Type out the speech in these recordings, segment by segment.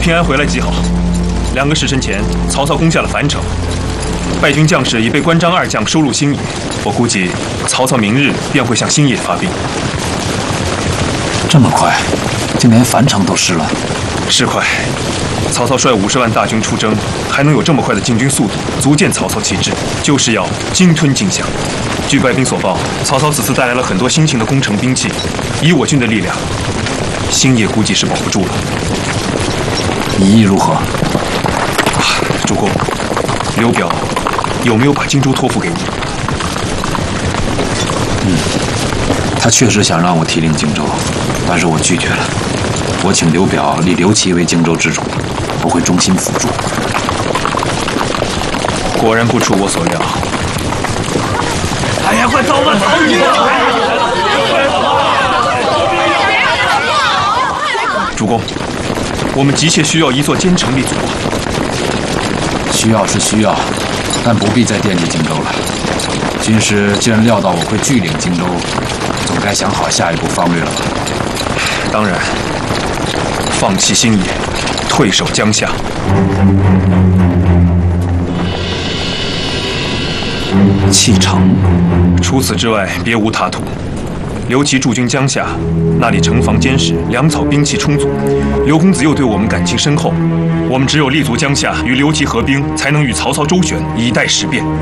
平安回来即好。2个时辰前，曹操攻下了樊城，败军将士已被关张2将收入新野。我估计曹操明日便会向新野发兵。 这么快，竟连樊城都失了？ 是快。曹操率50万大军出征，还能有这么快的进军速度，足见曹操气质，就是要鲸吞荆襄。据败兵所报，曹操此次带来了很多新型的攻城兵器，以我军的力量，新野估计是保不住了。 你意如何？ 主公，刘表有没有把荆州托付给你？ 他确实想让我提领荆州，但是我拒绝了。我请刘表立刘琦为荆州之主，我会忠心辅助。 果然不出我所料。 哎呀，快走吧，走你！ 主公，我们急切需要一座坚城立足。 需要是需要，但不必再惦记荆州了。军师既然料到我会拒领荆州，总该想好下一步方略了吧？ 当然，放弃新野，退守江夏。 弃城， 除此之外别无他途。刘琦驻军江夏，那里城防坚实，粮草兵器充足。刘公子又对我们感情深厚，我们只有立足江夏，与刘琦合兵，才能与曹操周旋，以待时变。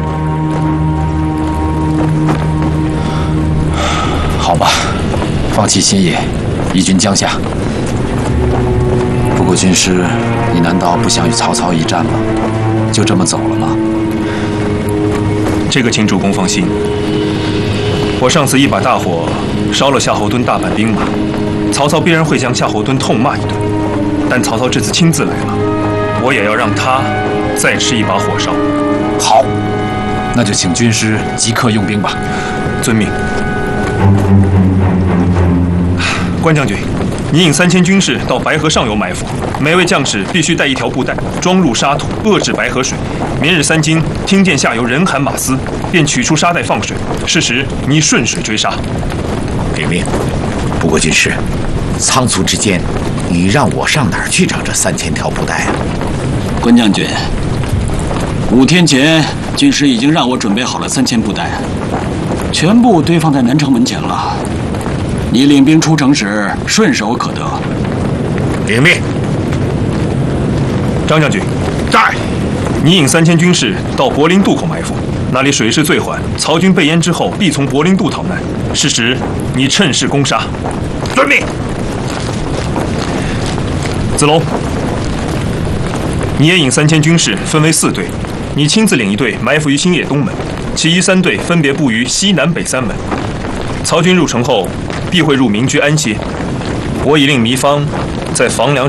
好吧，放弃新野，移军江夏。不过军师，你难道不想与曹操一战吗？就这么走了吗？ 这个请主公放心，我上次一把大火烧了夏侯惇大半兵马，曹操必然会将夏侯惇痛骂一顿。但曹操这次亲自来了，我也要让他再吃一把火烧。 好，那就请军师即刻用兵吧。 遵命。关将军，你引3000军士到白河上游埋伏，每位将士必须带一条布袋，装入沙土，遏制白河水。明日3更，听见下游人喊马嘶，便取出沙袋放水。是时，你顺水追杀。 领命。不过军师，仓促之间，你让我上哪儿去找这3000条布袋啊？ 关将军，5天前，军师已经让我准备好了3000布袋，全部堆放在南城门前了。你领兵出城时，顺手可得。 领命。 张将军， 在。 你引3000军士到柏林渡口埋伏，那里水势最缓，曹军被淹之后必从柏林渡逃难。是时，你趁势攻杀。 遵命。 子龙，你也引3000军士分为4队，你亲自领一队埋伏于新野东门，其余3队分别布于西南北3门。曹军入城后，必会入民居安歇。我已令糜芳在房梁